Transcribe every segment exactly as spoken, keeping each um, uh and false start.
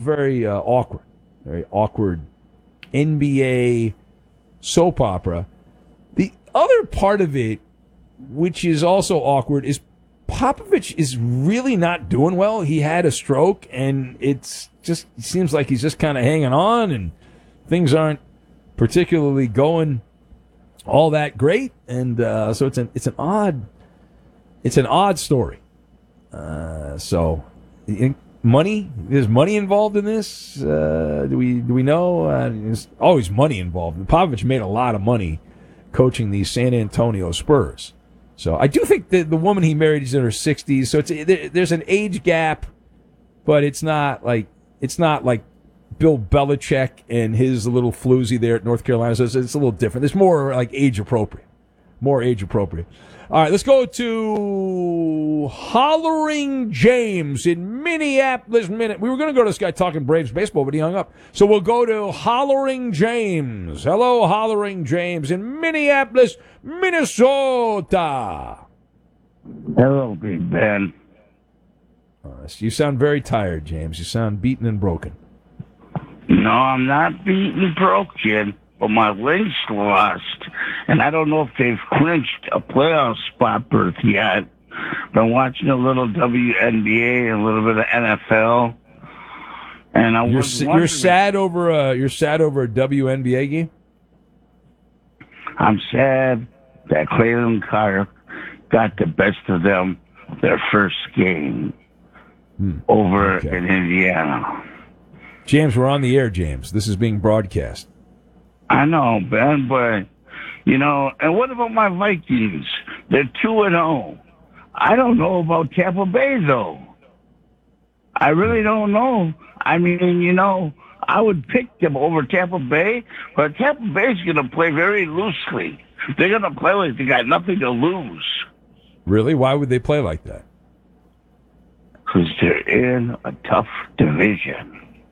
very uh, awkward, very awkward N B A soap opera. The other part of it, which is also awkward, is Popovich is really not doing well. He had a stroke, and it's just it seems like he's just kind of hanging on, and things aren't particularly going all that great. And uh, so it's an it's an odd it's an odd story. Uh, so money there's money involved in this. Uh, do we do we know? Uh, there's always money involved. Popovich made a lot of money coaching the San Antonio Spurs. So I do think that the woman he married is in her sixties. So it's there's an age gap, but it's not like it's not like Bill Belichick and his little floozy there at North Carolina. So it's, it's a little different. It's more like age appropriate, more age appropriate. All right, let's go to Hollering James in Minneapolis. Minute. We were going to go to this guy talking Braves baseball, but he hung up. So we'll go to Hollering James. Hello, Hollering James in Minneapolis, Minnesota. Hello, Big Ben. Uh, you sound very tired, James. You sound beaten and broken. No, I'm not beaten broken, but my Lynx lost. And I don't know if they've clinched a playoff spot berth yet. Been watching a little W N B A, a little bit of N F L. And I you're, was you're sad over a you're sad over a W N B A game? I'm sad that Clayton Carr got the best of them their first game hmm. over okay. in Indiana. James, we're on the air, James. This is being broadcast. I know, Ben, but, you know, and what about my Vikings? They're two and oh. I don't know about Tampa Bay, though. I really don't know. I mean, you know, I would pick them over Tampa Bay, but Tampa Bay's going to play very loosely. They're going to play like they got nothing to lose. Really? Why would they play like that? Because they're in a tough division.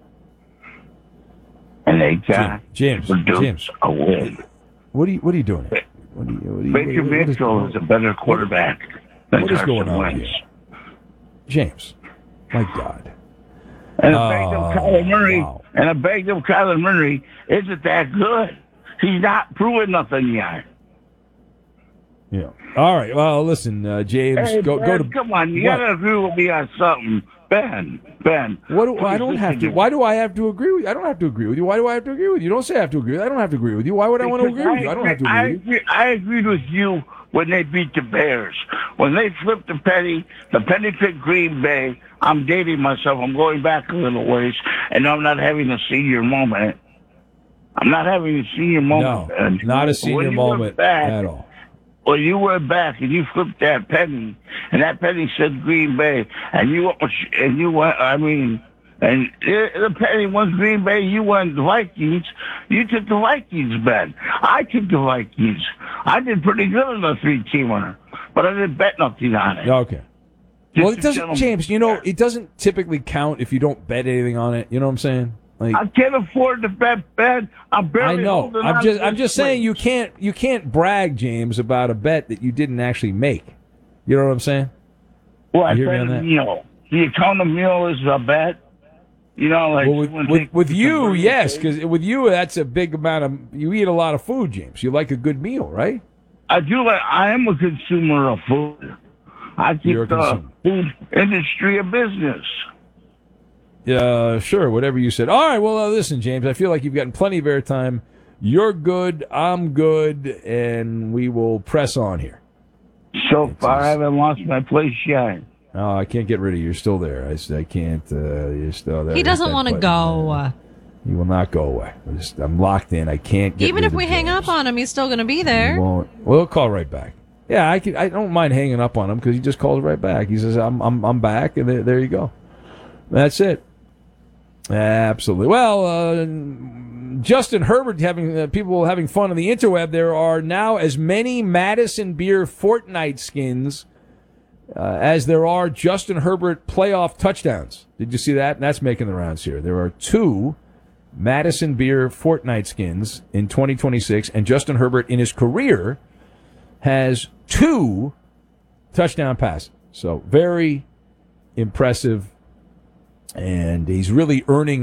And they got James, James, a win. What are you? What are you doing? What are you, what are you, Baker what, Mayfield what is, is a better quarterback than what is Carson going on Wentz. Here? James, my God. And a bag of Kyler Murray, wow. and a bag of Kyler Murray isn't that good. He's not proven nothing yet. Yeah. All right. Well, listen, uh, James, hey, go Ben, go to. Come on, you what? gotta agree with me on something, Ben. Ben. What do, I don't have to. Why do I have to agree with you? I don't have to agree with you. Why do I have to agree with you? Don't say I have to agree with you. I don't have to agree with you. Why would I want to agree with you? I don't have to agree I with you. agree, I agreed with you when they beat the Bears. When they flipped the penny, the penny picked Green Bay. I'm dating myself. I'm going back a little ways, and I'm not having a senior moment. I'm not having a senior moment. No, Ben. not a senior moment back, at all. Well, you went back and you flipped that penny, and that penny said Green Bay, and you and you went. I mean, and the penny went Green Bay. You went the Vikings. You took the Vikings, Ben. I took the Vikings. I did pretty good on the three-teamer, but I didn't bet nothing on it. Okay. Just well, it doesn't, James. You know, it doesn't typically count if you don't bet anything on it. You know what I'm saying? Like, I can't afford to bet, Ben. I'm barely I know. holding I'm on just. to I'm this just saying place. you can't. You can't brag, James, about a bet that you didn't actually make. You know what I'm saying? Well, I You hear me bet on a that? meal. Do you count a meal as a bet? You know, like Well, with, when with, they- with you, when yes, they- because with you, that's a big amount of. You eat a lot of food, James. You like a good meal, right? I do. Like, I am a consumer of food. I keep You're a the consumer. food industry a business. Yeah, sure, whatever you said. All right, well, uh, listen, James, I feel like you've gotten plenty of airtime. You're good, I'm good, and we will press on here. So It's far, I just- haven't lost my place yet. No, I can't get rid of you. You're still there. I, s- I can't. Uh, you're still there. He Hit doesn't that want to button. go. Uh, He will not go away. I'm, just, I'm locked in. I can't get Even rid if of we hang James. up on him, he's still going to be He there. won't. We'll call right back. Yeah, I can, I don't mind hanging up on him because he just calls right back. He says, "I'm I'm I'm back," and there, there you go. That's it. Absolutely. Well, uh, Justin Herbert having uh, people having fun on the interweb. There are now as many Madison Beer Fortnite skins uh, as there are Justin Herbert playoff touchdowns. Did you see that? And that's making the rounds here. There are two Madison Beer Fortnite skins in twenty twenty-six, and Justin Herbert in his career has two touchdown passes. So very impressive, and he's really earning